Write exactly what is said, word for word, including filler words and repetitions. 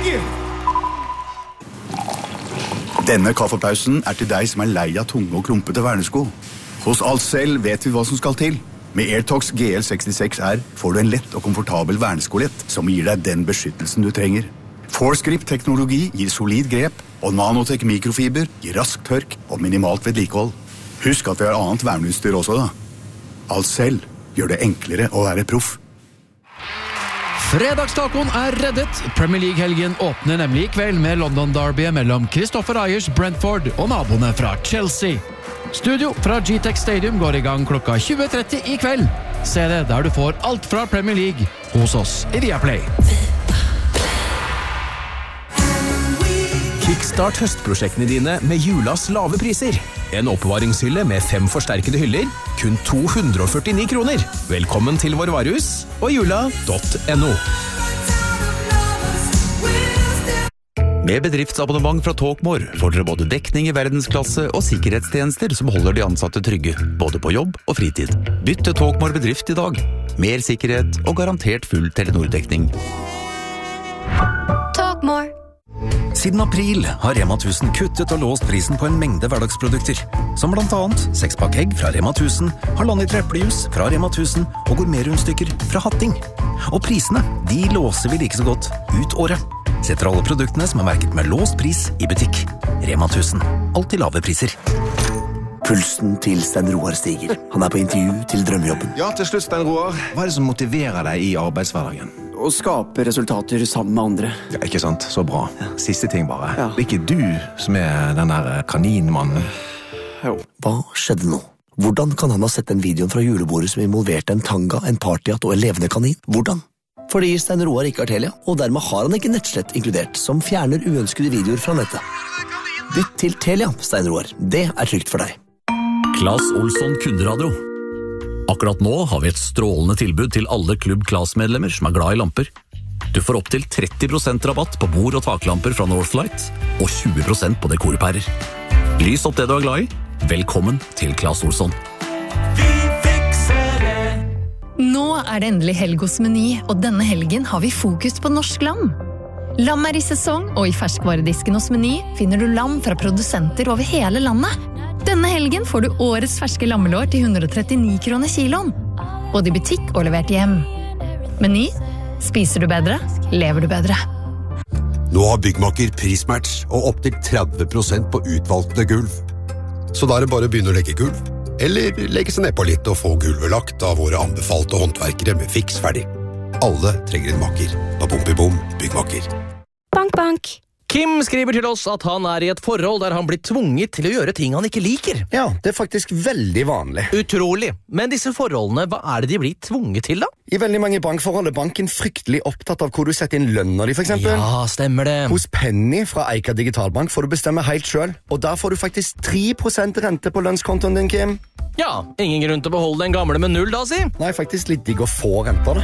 Norge! Denne kaffepausen er til deg som er lei av tunge og klumpete vernesko. Hos Alcel vet vi hva som skal til. Med AirTox G L sekstiseks R får du en lett og komfortabel verneskolett som gir deg den beskyttelsen du trenger. ForceGrip-teknologi gir solid grep, og Nanotech mikrofiber gir rask tørk og minimalt vedlikehold. Husk at vi har annet verneutstyr også da. Alcel gjør det enklere å være proff. Fredagstacoen er reddet. Premier League-helgen åpner nemlig i kveld med London-derbyet mellom Christopher Ayers Brentford og naboene fra Chelsea. Studio fra G-Tech Stadium går i gang klokka tjue tretti i kveld. Se det der du får alt fra Premier League hos oss i Viaplay. Kickstart høstprosjektene dine med julas lave priser. En oppbevaringshylle med fem forsterkede hyller, kun to hundre og førtini kroner. Velkommen til vår varehus og jula punktum no. Med bedriftsabonnement fra Talkmore får dere både dekning i verdensklasse og sikkerhetstjenester som holder de ansatte trygge, både på jobb og fritid. Bytt til Talkmore bedrift i dag. Mer sikkerhet og garantert full Telenor-dekning. Talkmore. Siden april har Rema tusen kuttet og låst prisen på en mengde hverdagsprodukter, som blant annet sekspakk egg fra Rema tusen, halvannet eplejus fra Rema tusen og gourmetrundstykker fra Hatting. Og prisene, de låser vi like så godt ut året. Setter alle produktene som er merket med låst pris i butikk. Rema tusen, alltid lave priser. Pulsen til Stein Roar stiger. Han er på intervju til drømmejobben. Ja, til slutt, Stein Roar. Hva er det som motiverer deg i arbeidshverdagen? Å skape resultater sammen med andre. Ja, ikke sant? Så bra. Siste ting bare. Ja. Det er ikke du som er den der kaninmannen. Jo. Hva skjedde nå? Hvordan kan han ha sett den videoen fra julebordet som involverte en tanga, en partyhatt og en levende kanin? Hvordan? Fordi Stein Roar ikke har Telia, og dermed har han ikke nettslett inkludert, som fjerner uønskede videoer fra nettet. Bytt til Telia, Stein Roar. Det er trygt for deg. Claes Olsson Kunderadio. Akkurat nå har vi et strålende tilbud til alle Klubb Claes-medlemmer som er glad i lamper. Du får opp til tretti prosent rabatt på bord- og taklamper fra Northlight, og tjue prosent på dekorpærer. Lys opp det du er glad i. Velkommen til Claes Olsson. Nå er det endelig helg hos Meny, og denne helgen har vi fokus på norsk lam. Lam er i sesong, og i ferskvaredisken hos Meny finner du lam fra produsenter over hele landet. Denne helgen får du årets ferske lammelår til hundre og trettini kroner kiloen. Både i butikk og levert hjem. Meny. Spiser du bedre, lever du bedre. Nå har Byggmakker prismatch og opp til tretti prosent på utvalgte gulv. Så da er det bare å begynne å legge gulv. Eller legge seg ned på litt og få gulvet lagt av våre anbefalte håndverkere med fiks ferdig. Alle trenger en makker. På Bom i Bom Byggmakker. Bank, bank. Kim skriver til oss at han er i et forhold der han blir tvunget til å gjøre ting han ikke liker. Ja, det er faktisk veldig vanlig. Utrolig. Men disse forholdene, hva er det de blir tvunget til da? I veldig mange bankforhold er banken fryktelig opptatt av hvor du setter inn lønner de, for eksempel. Ja, stemmer det. Hos Penny fra Eika Digitalbank får du bestemme helt selv, og der får du faktisk tre prosent rente på lønnskontoen din, Kim. Ja, ingen grunn til å beholde den gamle med null da, si. Nei, faktisk litt digg å få renter da.